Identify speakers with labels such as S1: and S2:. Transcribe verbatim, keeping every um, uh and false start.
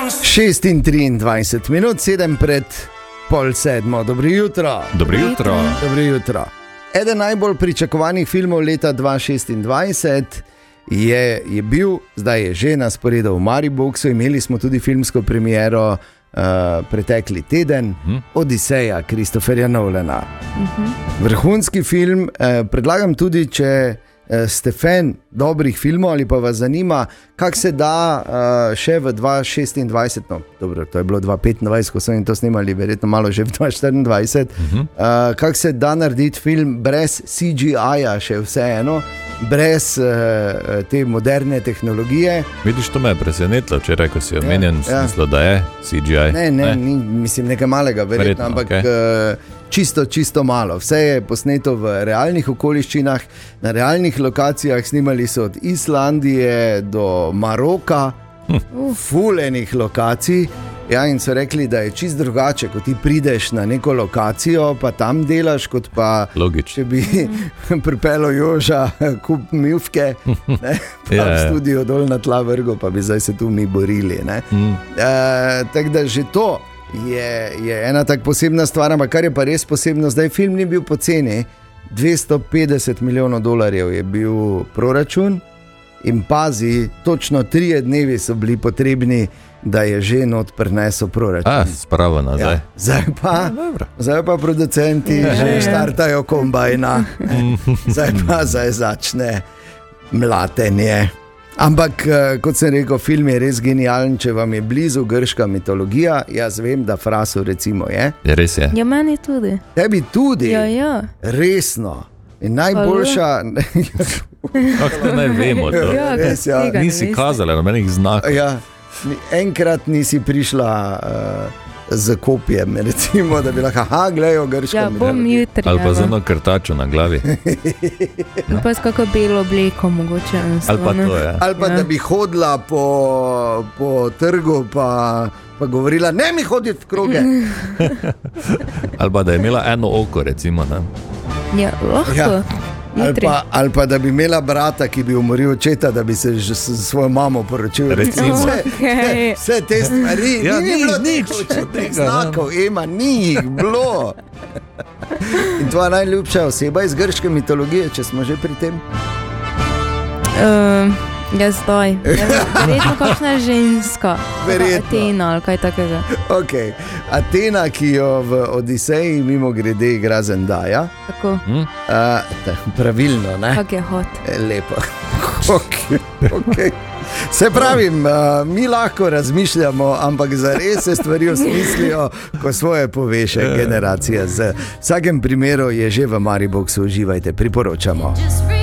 S1: šest in triindvajset minut, sedem pred pol sedmo. Dobro jutro.
S2: Dobro jutro.
S1: Dobro jutro. Eden najbolj pričakovanih filmov leta dva tisoč šestindvajset je, je bil, zdaj je že na sporedu v Mariboku. Imeli smo tudi filmsko premiero uh, pretekli teden, hmm. Odiseja Christopherja Nolana. Hmm. Vrhunski film, uh, predlagam tudi, če ste fan dobrih filmov ali pa vas zanima, kako se da uh, še v dva tisoč šestindvajset, no, dobro, to je bilo dva tisoč petindvajset, ko so jim to snimali, verjetno malo že v dva tisoč štiriindvajset, uh-huh. uh, kako se da narediti film brez C G I-ja, še vseeno, brez uh, te moderne tehnologije.
S2: Vidiš, to me je presenetilo, včeraj, ko si omenjen, ja, ja. Smislo, da je C G I.
S1: Ne, ne, ne? Ni, mislim, nekaj malega, verjetno, verjetno ampak okay. uh, čisto, čisto malo. Vse je posneto v realnih okoliščinah, na realnih lokacijah, snimali so od Islandije do Maroka, hm. fulenih lokacij. Ja, in so rekli, da je čisto drugače, ko ti prideš na neko lokacijo, pa tam delaš, kot pa
S2: Logič.
S1: Če bi pripeljal Joža kup milfke, ne, pa yeah. v studio dol na tla vrgo, pa bi zdaj se tu mi borili. Mm. E, tako da že to je, je ena tak posebna stvar, ampak kar je pa res posebno, zdaj film ni bil poceni, dvesto petdeset milijonov dolarjev je bil proračun in pazi, točno trije dnevi so bili potrebni, da je že not prinesel proračun.
S2: A, spravo nazaj.
S1: Ja, zdaj, pa, zdaj pa producenti ja, že ja. štartajo kombajna, zdaj pa zdaj začne mlatenje. Ampak, kot sem rekel, film je res genijalen, če vam je blizu grška mitologija. Jaz vem, da Frasu recimo je.
S2: Je res je.
S3: Ja, meni tudi.
S1: Tebi tudi?
S3: Ja, ja.
S1: Resno. In najboljša...
S2: Kako ne vemo to?
S3: Ja,
S1: res, ja.
S2: Nisi kazala na menih znakov.
S1: Ja. Enkrat nisi prišla uh, z kopjem, recimo, da bi lahko, aha, gledajo grško
S3: ja, bom jutri.
S2: Ali pa z eno krtačo na glavi.
S3: No. Pa s kako belo obleko mogoče.
S2: Ali pa to, ja.
S1: Ali pa, ja. da bi hodila po, po trgu, pa, pa govorila, ne mi hoditi v kroge.
S2: Ali pa, da je imela eno oko, recimo, ne?
S3: Ja, lahko. Ja.
S1: Ali pa, ali pa da bi imela brata, ki bi umoril očeta, da bi se že s svojo mamo poročil.
S2: Recimo.
S1: Vse,
S3: Okay.
S1: vse te stvari,
S2: Ja,
S1: ni, ni
S2: ni
S1: bilo
S2: nič
S1: očetnih znakov, Ema, ni jih bilo. In tvoja najljubša oseba iz grške mitologije, če smo že pri tem?
S3: Uh, ja, zdaj. Verjetno kakšna ženska.
S1: Verjetno.
S3: Atena ali kaj takega.
S1: Okay. Atena, ki jo v Odiseji mimo grede igra Zendaya.
S3: Tako.
S2: Hm?
S1: Uh, pravilno, ne?
S3: Kak je hot.
S1: Lepo. Okay. Okay. Se pravim, uh, mi lahko razmišljamo, ampak zares se stvari osmislijo, ko svoje poveše generacija. Z vsakem primeru je že v Mariboku, uživajte, priporočamo.